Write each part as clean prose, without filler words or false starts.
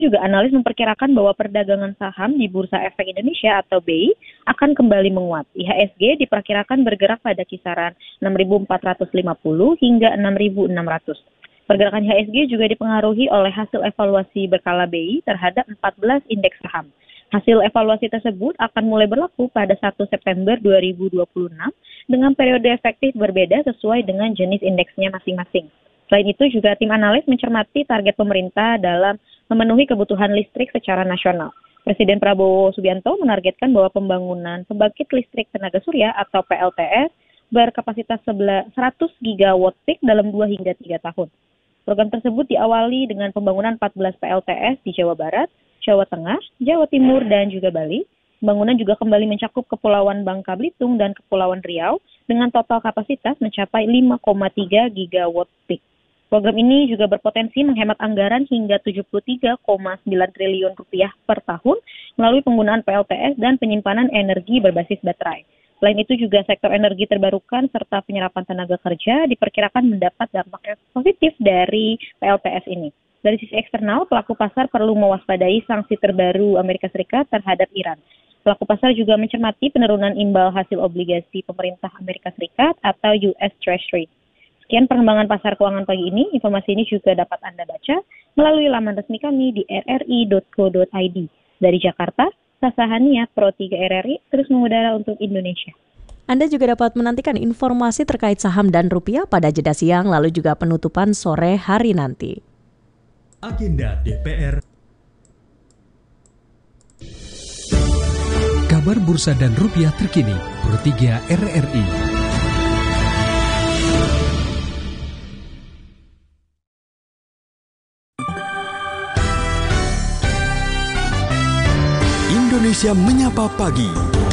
Juga analis memperkirakan bahwa perdagangan saham di Bursa Efek Indonesia atau BI akan kembali menguat. IHSG diperkirakan bergerak pada kisaran 6.450 hingga 6.600. Pergerakan IHSG juga dipengaruhi oleh hasil evaluasi berkala BI terhadap 14 indeks saham. Hasil evaluasi tersebut akan mulai berlaku pada 1 September 2026 dengan periode efektif berbeda sesuai dengan jenis indeksnya masing-masing. Selain itu juga tim analis mencermati target pemerintah dalam memenuhi kebutuhan listrik secara nasional. Presiden Prabowo Subianto menargetkan bahwa pembangunan pembangkit listrik tenaga surya atau PLTS berkapasitas 100 gigawatt peak dalam 2 hingga 3 tahun. Program tersebut diawali dengan pembangunan 14 PLTS di Jawa Barat, Jawa Tengah, Jawa Timur, dan juga Bali. Pembangunan juga kembali mencakup Kepulauan Bangka Belitung dan Kepulauan Riau dengan total kapasitas mencapai 5,3 gigawatt peak. Program ini juga berpotensi menghemat anggaran hingga 73,9 triliun rupiah per tahun melalui penggunaan PLTS dan penyimpanan energi berbasis baterai. Selain itu juga sektor energi terbarukan serta penyerapan tenaga kerja diperkirakan mendapat dampak positif dari PLTS ini. Dari sisi eksternal, pelaku pasar perlu mewaspadai sanksi terbaru Amerika Serikat terhadap Iran. Pelaku pasar juga mencermati penurunan imbal hasil obligasi pemerintah Amerika Serikat atau US Treasury. Sekian perkembangan pasar keuangan pagi ini. Informasi ini juga dapat Anda baca melalui laman resmi kami di rri.co.id. Dari Jakarta, Sasa Hania, Pro 3 RRI, terus mengudara untuk Indonesia. Anda juga dapat menantikan informasi terkait saham dan rupiah pada jeda siang, lalu juga penutupan sore hari nanti. Agenda DPR. Kabar bursa dan rupiah terkini, Pro 3 RRI. Indonesia Menyapa Pagi.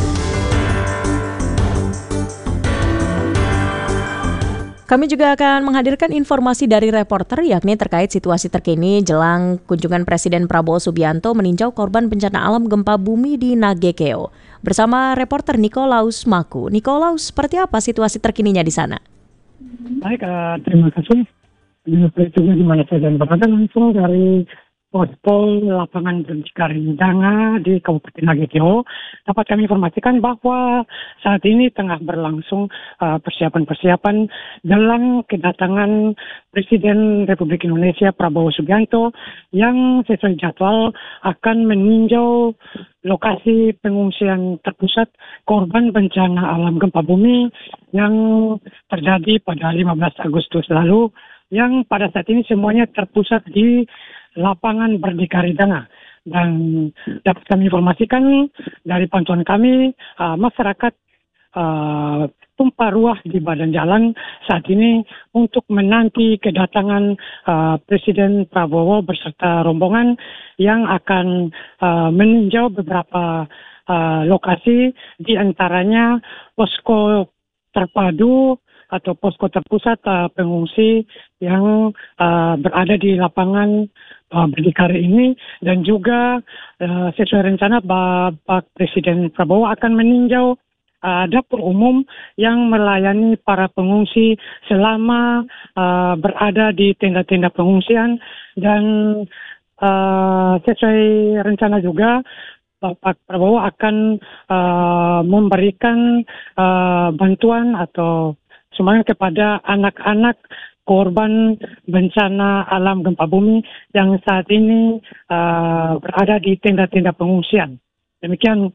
Kami juga akan menghadirkan informasi dari reporter yakni terkait situasi terkini jelang kunjungan Presiden Prabowo Subianto meninjau korban bencana alam gempa bumi di Nagekeo. Bersama reporter Nikolaus Maku. Nikolaus, seperti apa situasi terkininya di sana? Baik, terima kasih. Juga di mana saya dan berada langsung dari posko lapangan Berdikari Danga di Kabupaten Nagekeo. Dapat kami informasikan bahwa saat ini tengah berlangsung persiapan-persiapan dalam kedatangan Presiden Republik Indonesia Prabowo Subianto yang sesuai jadwal akan meninjau lokasi pengungsian terpusat korban bencana alam gempa bumi yang terjadi pada 15 Agustus lalu, yang pada saat ini semuanya terpusat di lapangan Berdikari Danga. Dan dapat kami informasikan dari pantauan kami, masyarakat tumpah ruah di badan jalan saat ini untuk menanti kedatangan Presiden Prabowo beserta rombongan yang akan meninjau beberapa lokasi, di antaranya posko terpadu atau posko terpusat pengungsi yang berada di lapangan Berdikari ini, dan juga sesuai rencana Bapak Presiden Prabowo akan meninjau dapur umum yang melayani para pengungsi selama berada di tenda-tenda pengungsian, dan sesuai rencana juga Bapak Prabowo akan memberikan bantuan atau sumbangan kepada anak-anak korban bencana alam gempa bumi yang saat ini berada di tenda-tenda pengungsian. Demikian.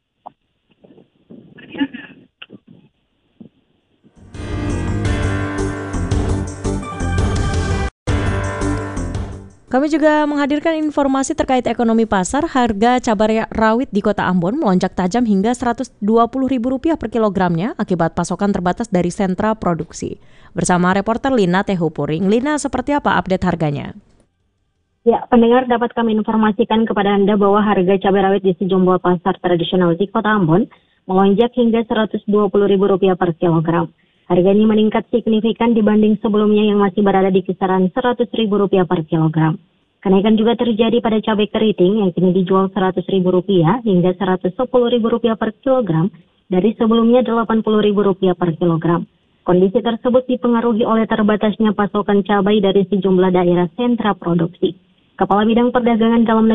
Kami juga menghadirkan informasi terkait ekonomi pasar. Harga cabai rawit di Kota Ambon melonjak tajam hingga Rp120.000 per kilogramnya akibat pasokan terbatas dari sentra produksi. Bersama reporter Lina Tehupuring. Lina, seperti apa update harganya? Ya, pendengar, dapat kami informasikan kepada Anda bahwa harga cabai rawit di sejumlah pasar tradisional di Kota Ambon melonjak hingga Rp120.000 per kilogram. Harga ini meningkat signifikan dibanding sebelumnya yang masih berada di kisaran Rp100.000 per kilogram. Kenaikan juga terjadi pada cabai keriting yang kini dijual Rp100.000 hingga Rp110.000 per kilogram dari sebelumnya Rp80.000 per kilogram. Kondisi tersebut dipengaruhi oleh terbatasnya pasokan cabai dari sejumlah daerah sentra produksi. Kepala Bidang Perdagangan Dalam